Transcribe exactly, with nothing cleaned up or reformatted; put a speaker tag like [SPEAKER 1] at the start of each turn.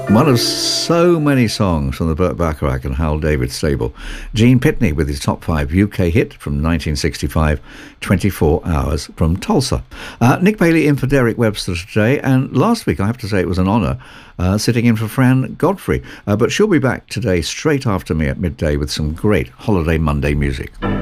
[SPEAKER 1] One of so many songs from the Burt Bacharach and Hal David stable. Gene Pitney with his top five U K hit from nineteen sixty-five, twenty-four hours from Tulsa. Uh, Nick Bailey in for Derek Webster today, and last week I have to say it was an honour uh, sitting in for Fran Godfrey. Uh, but she'll be back today straight after me at midday with some great Holiday Monday music.